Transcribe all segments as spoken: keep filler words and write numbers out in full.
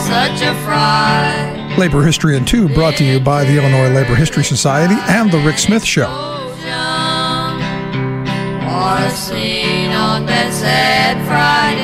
such a fright. Labor History in Two, brought to you by the Illinois Labor History Society and The Rick Smith Show. Or seen on that sad Friday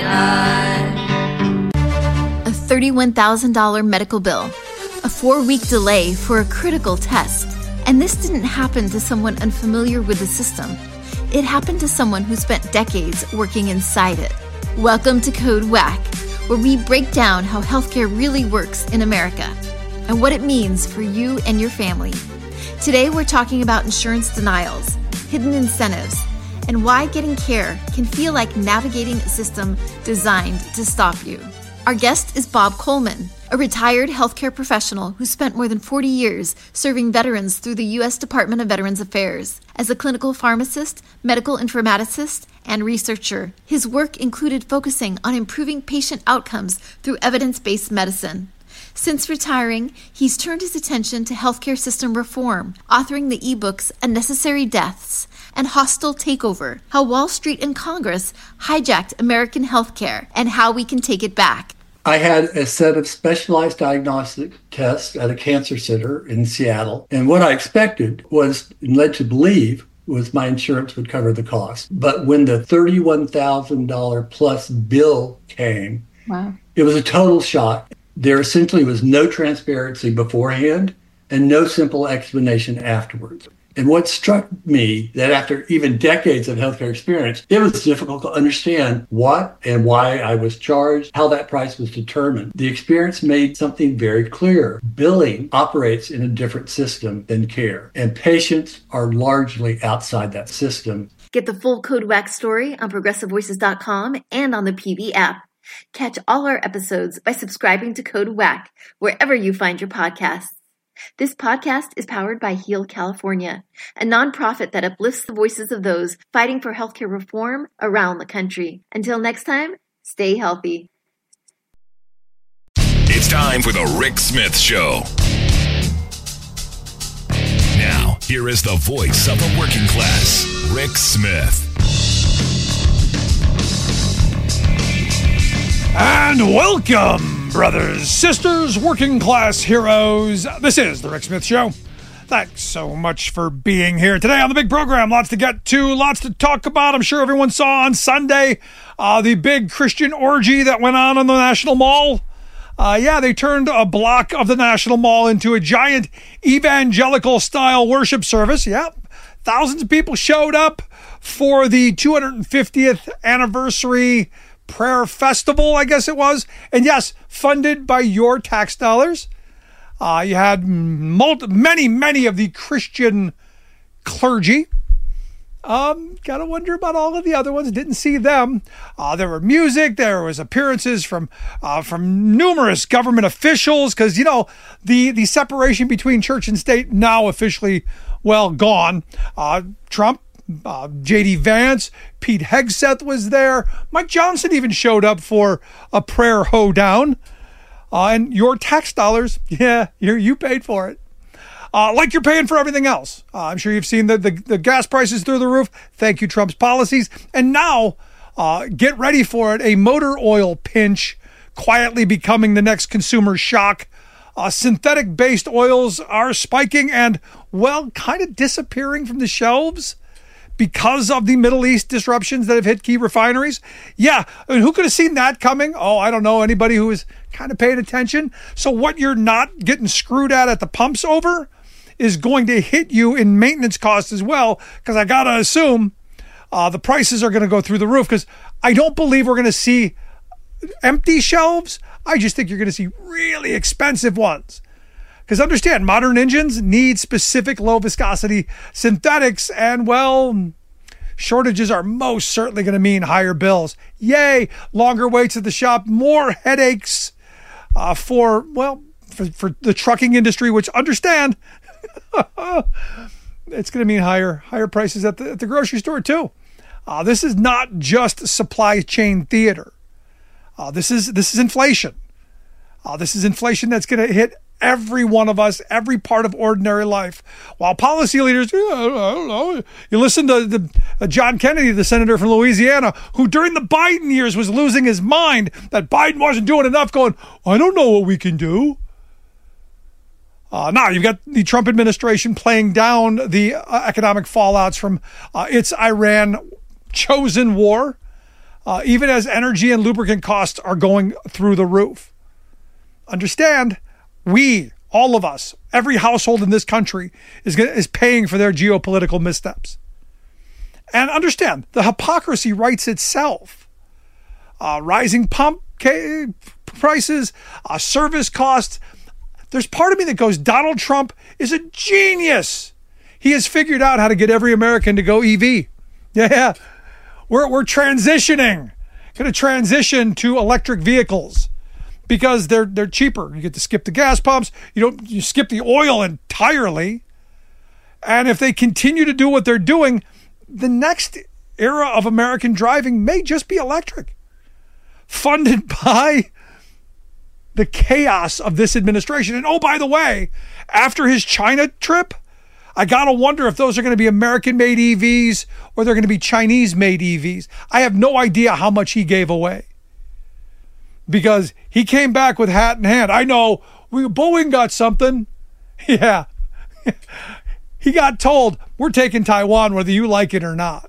night. A thirty-one thousand dollars medical bill, a four-week delay for a critical test. And this didn't happen to someone unfamiliar with the system. It happened to someone who spent decades working inside it. Welcome to Code Whack, where we break down how healthcare really works in America and what it means for you and your family. Today, we're talking about insurance denials, hidden incentives, and why getting care can feel like navigating a system designed to stop you. Our guest is Bob Coleman, a retired healthcare professional who spent more than forty years serving veterans through the U S Department of Veterans Affairs. As a clinical pharmacist, medical informaticist, and researcher, his work included focusing on improving patient outcomes through evidence-based medicine. Since retiring, he's turned his attention to healthcare system reform, authoring the ebooks Unnecessary Deaths and Hostile Takeover, How Wall Street and Congress Hijacked American Healthcare and How We Can Take It Back. I had a set of specialized diagnostic tests at a cancer center in Seattle. And what I expected was, and led to believe, was my insurance would cover the cost. But when the thirty-one thousand dollars plus bill came, wow, it was a total shock. There essentially was no transparency beforehand and no simple explanation afterwards. And what struck me, that after even decades of healthcare experience, it was difficult to understand what and why I was charged, how that price was determined. The experience made something very clear. Billing operates in a different system than care, and patients are largely outside that system. Get the full Code Whack story on progressive voices dot com and on the P V app. Catch all our episodes by subscribing to Code Whack wherever you find your podcasts. This podcast is powered by Heal California, a nonprofit that uplifts the voices of those fighting for healthcare reform around the country. Until next time, stay healthy. It's time for the Rick Smith Show. Now, here is the voice of the working class, Rick Smith. And welcome, brothers, sisters, working class heroes. This is the Rick Smith Show. Thanks so much for being here today on the big program. Lots to get to, lots to talk about. I'm sure everyone saw on Sunday uh, the big Christian orgy that went on on the National Mall. Uh, yeah, they turned a block of the National Mall into a giant evangelical-style worship service. Yeah, thousands of people showed up for the two hundred fiftieth anniversary prayer festival, I guess it was. And yes, funded by your tax dollars. Uh, you had multi- many, many of the Christian clergy. Um, gotta wonder about all of the other ones. Didn't see them. Uh, there were music. There was appearances from uh, from numerous government officials, because, you know, the, the separation between church and state now officially, well, gone. Uh, Trump, Uh, J D Vance, Pete Hegseth was there. Mike Johnson even showed up for a prayer hoedown. Uh, and your tax dollars, yeah, you you paid for it. Uh, like you're paying for everything else. Uh, I'm sure you've seen the, the, the gas prices through the roof. Thank you, Trump's policies. And now, uh, get ready for it. A motor oil pinch quietly becoming the next consumer shock. Uh, synthetic-based oils are spiking and, well, kind of disappearing from the shelves because of the Middle East disruptions that have hit key refineries. Yeah, I mean, who could have seen that coming? Oh, I don't know, anybody who was kind of paying attention. So what you're not getting screwed at at the pumps over is going to hit you in maintenance costs as well, because I got to assume uh, the prices are going to go through the roof, because I don't believe we're going to see empty shelves. I just think you're going to see really expensive ones. Because understand, modern engines need specific low viscosity synthetics, and, well, shortages are most certainly going to mean higher bills. Yay, longer waits at the shop, more headaches uh, for, well, for, for the trucking industry, which, understand, it's going to mean higher higher prices at the, at the grocery store too. Uh, this is not just supply chain theater. Uh, this is this is inflation. Uh, this is inflation that's going to hit every one of us, every part of ordinary life. While policy leaders, I don't know, you listen to the, uh, John Kennedy, the senator from Louisiana, who during the Biden years was losing his mind that Biden wasn't doing enough, going, I don't know what we can do. Uh, now you've got the Trump administration playing down the uh, economic fallouts from uh, its Iran chosen war, uh, even as energy and lubricant costs are going through the roof. Understand, we, all of us, every household in this country is gonna, is paying for their geopolitical missteps. And understand, the hypocrisy writes itself. Uh, rising pump ca- prices, uh, service costs. There's part of me that goes, Donald Trump is a genius. He has figured out how to get every American to go E V. Yeah, we're we're transitioning, going to transition to electric vehicles because they're they're cheaper. You get to skip the gas pumps. You don't you skip the oil entirely. And if they continue to do what they're doing, the next era of American driving may just be electric, funded by the chaos of this administration. And oh, by the way, after his China trip, I got to wonder if those are going to be American-made E Vs or they're going to be Chinese-made E Vs. I have no idea how much he gave away because he came back with hat in hand. I know we, Boeing got something. Yeah. He got told, we're taking Taiwan whether you like it or not.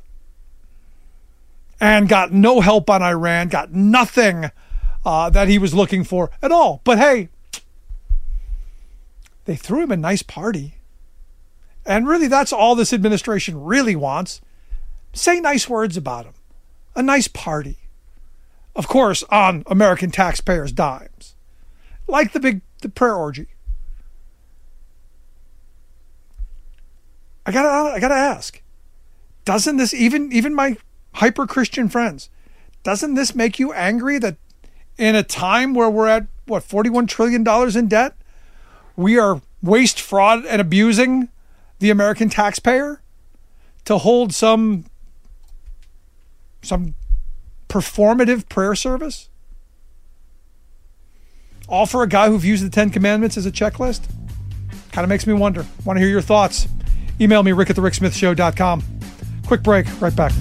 And got no help on Iran, got nothing Uh, that he was looking for at all. But hey, they threw him a nice party. And really, that's all this administration really wants. Say nice words about him. A nice party. Of course, on American taxpayers' dimes. Like the big the prayer orgy. I gotta I gotta ask. Doesn't this, even, even my hyper-Christian friends, doesn't this make you angry that in a time where we're at, what, forty-one trillion dollars in debt, we are waste, fraud, and abusing the American taxpayer to hold some, some performative prayer service? All for a guy who views the Ten Commandments as a checklist? Kind of makes me wonder. Want to hear your thoughts? Email me, rick at the rick smith show dot com. Quick break, right back.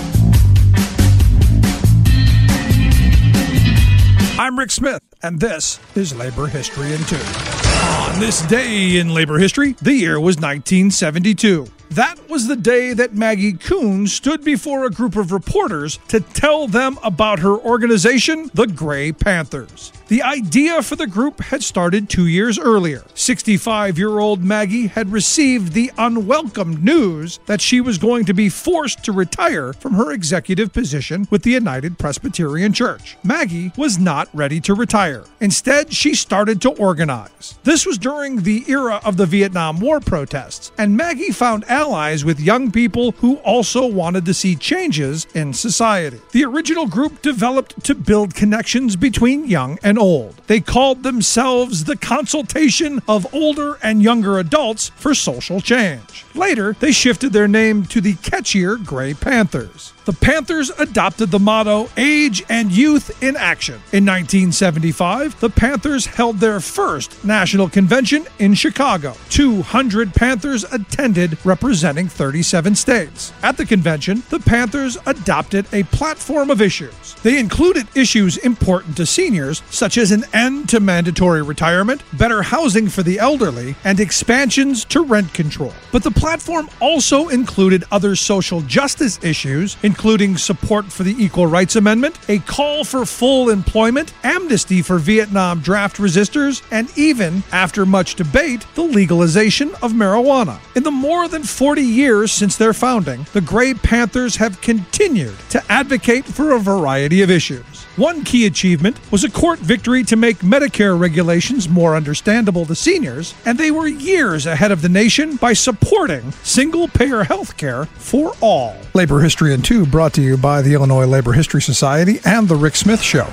I'm Rick Smith, and this is Labor History in Two. On this day in labor history, the year was nineteen seventy-two. That was the day that Maggie Kuhn stood before a group of reporters to tell them about her organization, the Gray Panthers. The idea for the group had started two years earlier. sixty-five-year-old Maggie had received the unwelcome news that she was going to be forced to retire from her executive position with the United Presbyterian Church. Maggie was not ready to retire. Instead, she started to organize. This was during the era of the Vietnam War protests, and Maggie found allies with young people who also wanted to see changes in society. The original group developed to build connections between young and old. They called themselves the Consultation of Older and Younger Adults for Social Change. Later, they shifted their name to the catchier Gray Panthers. The Panthers adopted the motto, Age and Youth in Action. In nineteen seventy-five, the Panthers held their first national convention in Chicago. two hundred Panthers attended, representing thirty-seven states. At the convention, the Panthers adopted a platform of issues. They included issues important to seniors, such as an end to mandatory retirement, better housing for the elderly, and expansions to rent control. But the platform also included other social justice issues, including support for the Equal Rights Amendment, a call for full employment, amnesty for Vietnam draft resistors, and even, after much debate, the legalization of marijuana. In the more than forty years since their founding, the Gray Panthers have continued to advocate for a variety of issues. One key achievement was a court victory to make Medicare regulations more understandable to seniors, and they were years ahead of the nation by supporting single-payer health care for all. Labor History in Two brought to you by the Illinois Labor History Society and The Rick Smith Show.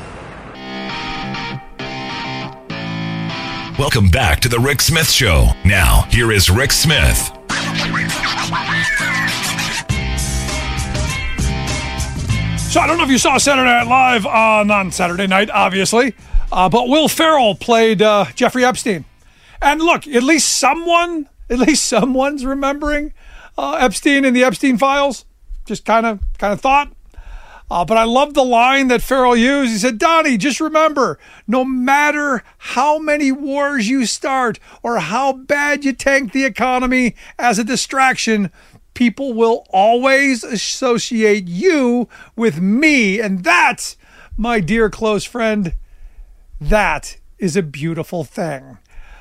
Welcome back to The Rick Smith Show. Now, here is Rick Smith. So I don't know if you saw Saturday Night Live on, on Saturday night, obviously, uh, but Will Ferrell played uh, Jeffrey Epstein. And look, at least someone, at least someone's remembering uh, Epstein and the Epstein files. Just kind of, kind of thought. Uh, but I love the line that Farrell used. He said, Donnie, just remember, no matter how many wars you start or how bad you tank the economy as a distraction, people will always associate you with me. And that, my dear close friend, that is a beautiful thing.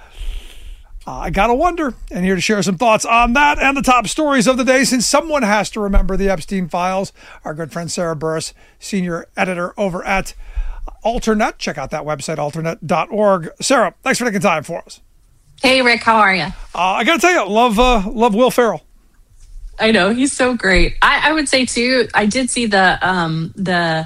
Uh, I gotta wonder, and here to share some thoughts on that and the top stories of the day, since someone has to remember the Epstein files, our good friend Sarah Burris, senior editor over at Alternet. Check out that website, alternet dot org. Sarah, thanks for taking time for us. Hey, Rick, how are you? Uh, I gotta tell you, love uh, love Will Ferrell. I know, he's so great. I, I would say too, I did see the um, the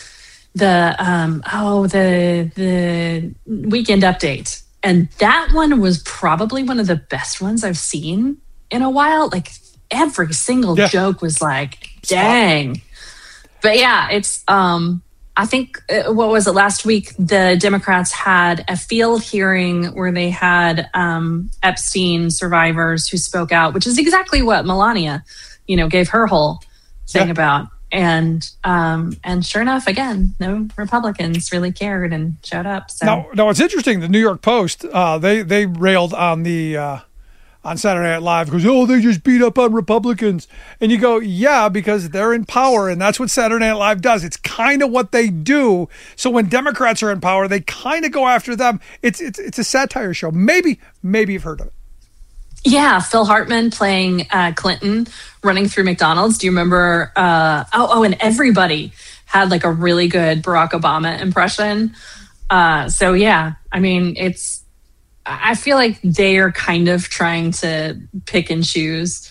the um, oh the the Weekend Update. And that one was probably one of the best ones I've seen in a while. Like every single yeah. joke was like, dang. Stop. But yeah, it's, um, I think, uh, what was it last week? The Democrats had a field hearing where they had um, Epstein survivors who spoke out, which is exactly what Melania, you know, gave her whole thing yeah. about. And um, and sure enough, again, no Republicans really cared and showed up. So no, no, it's interesting. The New York Post, uh, they they railed on the uh, on Saturday Night Live because oh, they just beat up on Republicans, and you go, yeah, because they're in power, and that's what Saturday Night Live does. It's kind of what they do. So when Democrats are in power, they kind of go after them. It's it's it's a satire show. Maybe maybe you've heard of it. Yeah, Phil Hartman playing uh, Clinton running through McDonald's. Do you remember? Uh, oh, oh, and everybody had like a really good Barack Obama impression. Uh, so yeah, I mean, it's. I feel like they are kind of trying to pick and choose.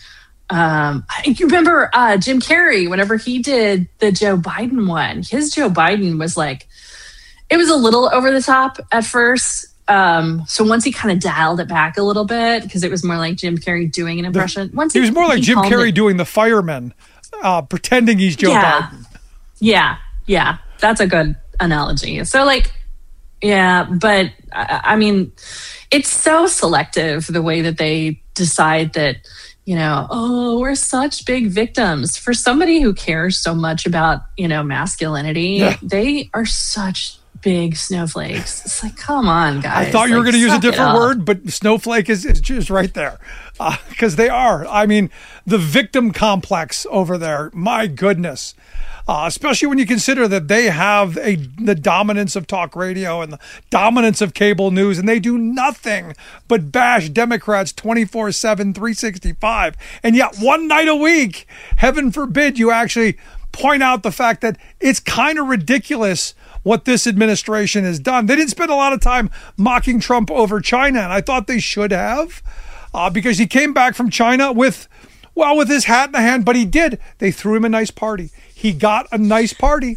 Um, you remember uh, Jim Carrey? Whenever he did the Joe Biden one, his Joe Biden was like, it was a little over the top at first. Um, so once he kind of dialed it back a little bit, because it was more like Jim Carrey doing an impression. The, once he, he was more like Jim Carrey it, doing the fireman, uh, pretending he's Joe yeah, Biden. Yeah, yeah, that's a good analogy. So like, yeah, but I, I mean, it's so selective the way that they decide that, you know, oh, we're such big victims. For somebody who cares so much about, you know, masculinity, yeah. they are such big snowflakes. It's like, come on, guys. I thought you like, were going to use a different it word, but snowflake is, is just right there. Because uh, they are. I mean, the victim complex over there, my goodness. Uh, especially when you consider that they have a the dominance of talk radio and the dominance of cable news, and they do nothing but bash Democrats twenty-four seven, three sixty-five. And yet one night a week, heaven forbid you actually point out the fact that it's kind of ridiculous what this administration has done. They didn't spend a lot of time mocking Trump over China, and I thought they should have, uh, because he came back from China with, well, with his hat in the hand, but he did. They threw him a nice party. He got a nice party.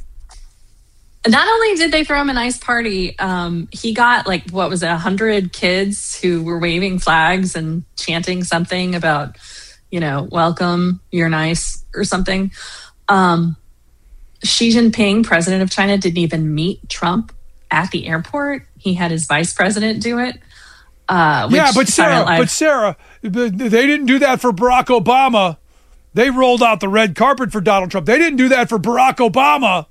Not only did they throw him a nice party, um, he got like, what was it, one hundred kids who were waving flags and chanting something about, you know, welcome, you're nice, or something. Um, Xi Jinping, president of China, didn't even meet Trump at the airport. He had his vice president do it. Uh, which yeah, but Sarah, I, but Sarah, they didn't do that for Barack Obama. They rolled out the red carpet for Donald Trump. They didn't do that for Barack Obama.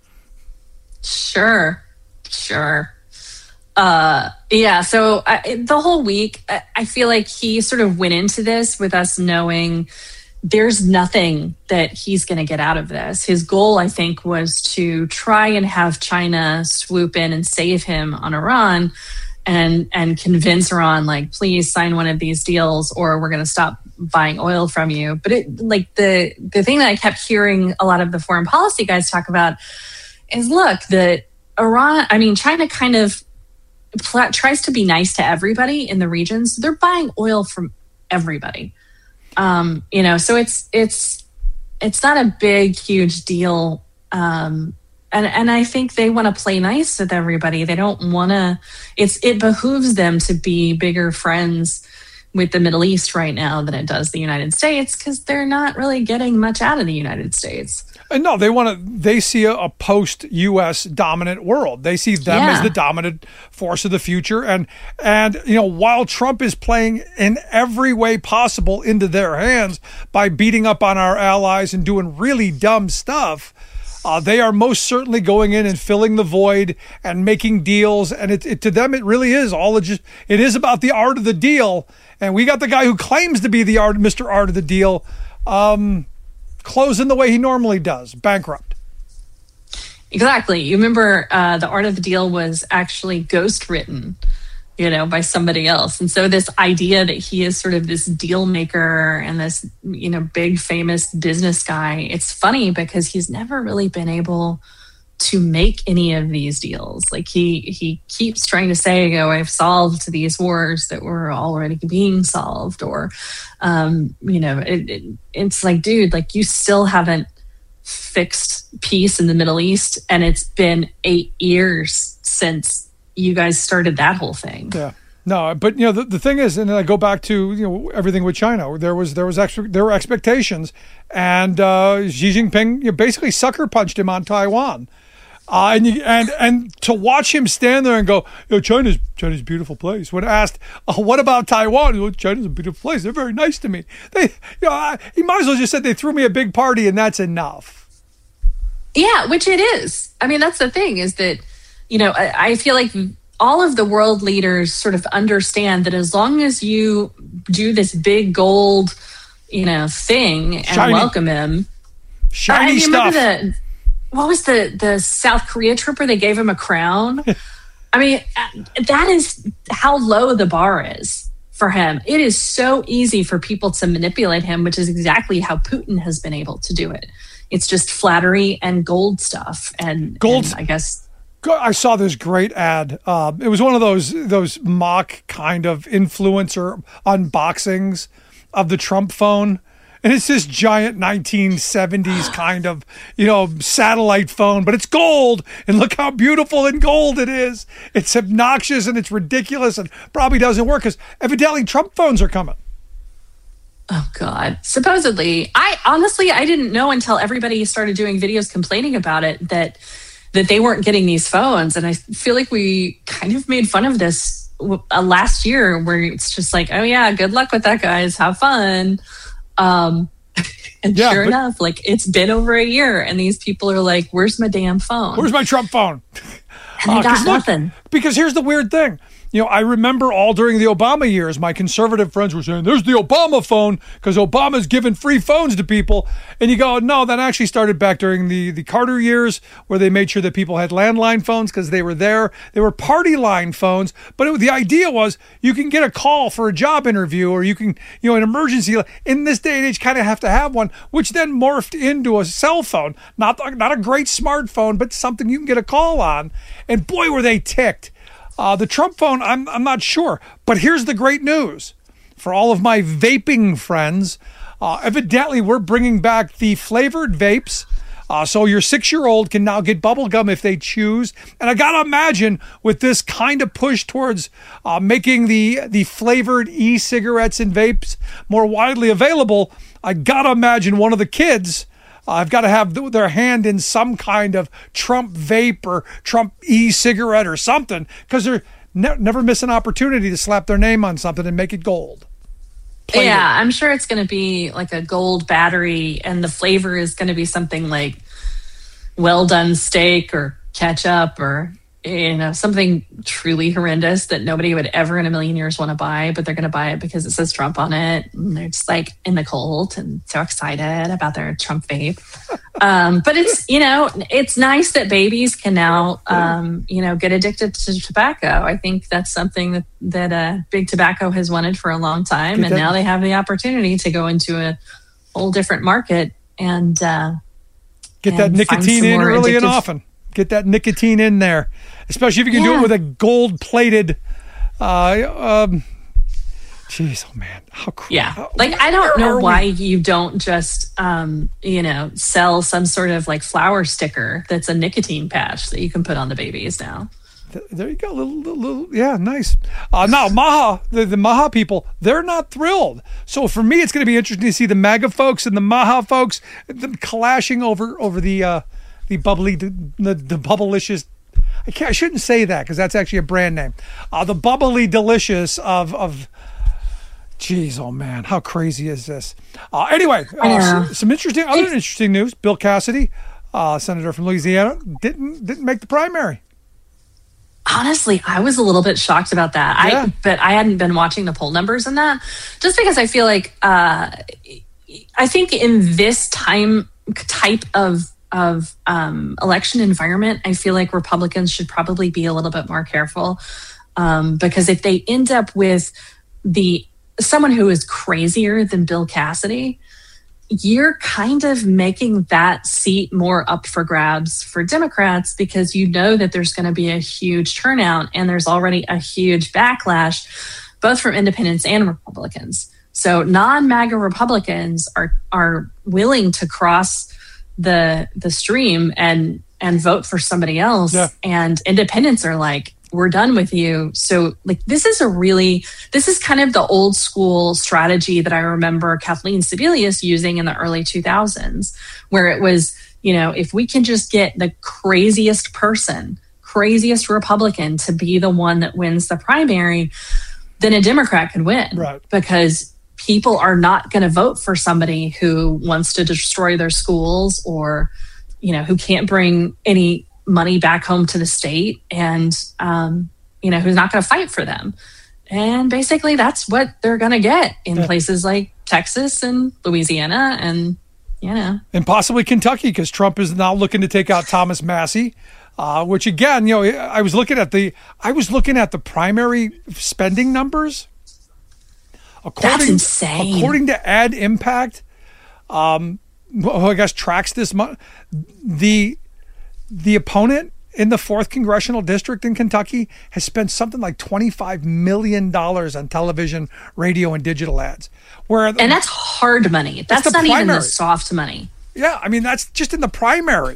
Sure, sure. Uh, yeah, so I, the whole week, I, I feel like he sort of went into this with us knowing there's nothing that he's going to get out of this. His goal, I think, was to try and have China swoop in and save him on Iran and and convince Iran, like, please sign one of these deals or we're going to stop buying oil from you. But it, like the the thing that I kept hearing a lot of the foreign policy guys talk about is, look, that Iran, I mean, China kind of pl- tries to be nice to everybody in the region. So they're buying oil from everybody. Um, you know, so it's it's it's not a big, huge deal. Um, and and I think they want to play nice with everybody. They don't want to. It's it behooves them to be bigger friends with the Middle East right now than it does the United States, because they're not really getting much out of the United States. And no, they want to. They see a, a post-U S dominant world. They see them Yeah. as the dominant force of the future. And and you know, while Trump is playing in every way possible into their hands by beating up on our allies and doing really dumb stuff, uh, they are most certainly going in and filling the void and making deals. And it, it to them, it really is all it just. It is about the art of the deal. And we got the guy who claims to be the art, Mister Art of the Deal. Um, closing the way he normally does, bankrupt. Exactly. You remember uh, the Art of the Deal was actually ghost written, you know, by somebody else. And so this idea that he is sort of this deal maker and this, you know, big famous business guy, it's funny because he's never really been able to make any of these deals. Like he he keeps trying to say, oh, I've solved these wars that were already being solved, or um, you know, it, it, it's like, dude, like you still haven't fixed peace in the Middle East, and it's been eight years since you guys started that whole thing. Yeah. No, but you know the, the thing is, and then I go back to you know everything with China. There was there was extra, there were expectations, and uh, Xi Jinping you know, basically sucker punched him on Taiwan. Uh, and, you, and and to watch him stand there and go, you know, China's China's a beautiful place. When asked, oh, what about Taiwan? Well, China's a beautiful place. They're very nice to me. They, you know, I, he might as well just said they threw me a big party and that's enough. Yeah, which it is. I mean, that's the thing is that, you know, I, I feel like all of the world leaders sort of understand that as long as you do this big gold, you know, thing and Shiny. welcome him. Shiny I mean, stuff. Remember the, what was the, the South Korea trip where they gave him a crown? I mean, that is how low the bar is for him. It is so easy for people to manipulate him, which is exactly how Putin has been able to do it. It's just flattery and gold stuff. And, Gold, and I guess... I saw this great ad. Uh, it was one of those those mock kind of influencer unboxings of the Trump phone. And it's this giant nineteen seventies kind of, you know, satellite phone, but it's gold. And look how beautiful and gold it is. It's obnoxious and it's ridiculous and probably doesn't work because evidently Trump phones are coming. Oh, God. Supposedly. I honestly, I didn't know until everybody started doing videos complaining about it that that they weren't getting these phones. And I feel like we kind of made fun of this uh, last year where it's just like, oh, yeah, good luck with that, guys. Have fun. Um, and Yeah, sure but- enough, like it's been over a year and these people are like, where's my damn phone? Where's my Trump phone? and they Uh, 'cause got look, nothing. Because here's the weird thing. You know, I remember all during the Obama years, my conservative friends were saying, there's the Obama phone because Obama's giving free phones to people. And you go, no, that actually started back during the, the Carter years where they made sure that people had landline phones because they were there. They were party line phones. But it, the idea was you can get a call for a job interview or you can, you know, an emergency. In this day and age, kind of have to have one, which then morphed into a cell phone. Not, not a great smartphone, but something you can get a call on. And boy, were they ticked. Uh, the Trump phone, I'm I'm not sure. But here's the great news. For all of my vaping friends, uh, evidently we're bringing back the flavored vapes. Uh, so your six-year-old can now get bubble gum if they choose. And I got to imagine with this kind of push towards uh, making the, the flavored e-cigarettes and vapes more widely available, I got to imagine one of the kids... Uh, I've got to have th- their hand in some kind of Trump vape or Trump e-cigarette or something because they're ne- never miss an opportunity to slap their name on something and make it gold. Plated. Yeah, I'm sure it's going to be like a gold battery and the flavor is going to be something like well done steak or ketchup or, you know, something truly horrendous that nobody would ever in a million years want to buy, but they're going to buy it because it says Trump on it. And they're just like in the cold and so excited about their Trump vape. Um, but it's, you know, it's nice that babies can now, um, you know, get addicted to tobacco. I think that's something that, that uh, Big Tobacco has wanted for a long time. Get And that- now they have the opportunity to go into a whole different market and uh, Get that and find nicotine some in more early and addictive- often. Get that nicotine in there, especially if you can do Yeah. it with a gold-plated. Uh, um, Jeez, oh man, how cruel! Yeah, like I don't know why you don't just, um, you know, sell some sort of like flower sticker that's a nicotine patch that you can put on the babies now. There you go. Little, little, little yeah, nice. Uh, now, Maha, the, the Maha people, they're not thrilled. So for me, it's going to be interesting to see the MAGA folks and the Maha folks them clashing over over the uh, the bubbly, the, the, the bubblicious. I can't. I shouldn't say that because that's actually a brand name. Uh, the bubbly delicious of of. Jeez, oh man, how crazy is this? Uh, anyway, uh, some, some interesting, other interesting news. Bill Cassidy, uh, senator from Louisiana, didn't didn't make the primary. Honestly, I was a little bit shocked about that. Yeah. I but I hadn't been watching the poll numbers in that, just because I feel like uh, I think in this time type of of um, election environment, I feel like Republicans should probably be a little bit more careful um, because if they end up with the someone who is crazier than Bill Cassidy, you're kind of making that seat more up for grabs for Democrats because you know that there's going to be a huge turnout and there's already a huge backlash, both from independents and Republicans. So non-MAGA Republicans are are willing to cross the the stream and and vote for somebody else. Yeah. And independents are like, we're done with you. So like, this is a really, this is kind of the old school strategy that I remember Kathleen Sebelius using in the early two thousands, where it was, you know, if we can just get the craziest person, craziest Republican to be the one that wins the primary, then a Democrat could win. Right. Because people are not going to vote for somebody who wants to destroy their schools or, you know, who can't bring any money back home to the state and, um, you know, who's not going to fight for them. And basically that's what they're going to get in yeah. places like Texas and Louisiana and, you know. And possibly Kentucky because Trump is now looking to take out Thomas Massie, uh, which again, you know, I was looking at the, I was looking at the primary spending numbers. According, that's insane. According to Ad Impact, um, who I guess tracks this month, the, The opponent in the fourth congressional district in Kentucky has spent something like twenty-five million dollars on television, radio, and digital ads. Where and that's hard money. That's, that's not primary. Even the soft money. Yeah, I mean, that's just in the primary.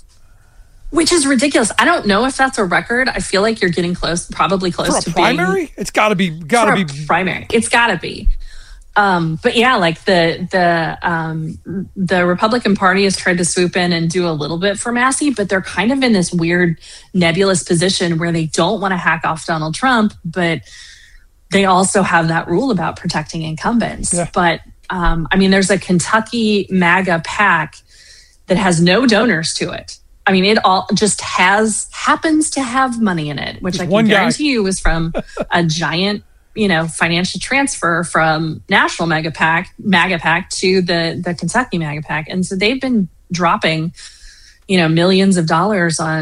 Which is ridiculous. I don't know if that's a record. I feel like you're getting close, probably close for a to primary? Being, it's got to be, got to be primary. It's got to be. Um, but yeah, like the the um, the Republican Party has tried to swoop in and do a little bit for Massie, but they're kind of in this weird nebulous position where they don't want to hack off Donald Trump, but they also have that rule about protecting incumbents. Yeah. But um, I mean, there's a Kentucky MAGA PAC that has no donors to it. I mean, it all just has happens to have money in it, which Just I can guarantee guy. you was from a giant, you know, financial transfer from National MAGA PAC, MAGA PAC to the the Kentucky MAGA PAC, and so they've been dropping, you know, millions of dollars on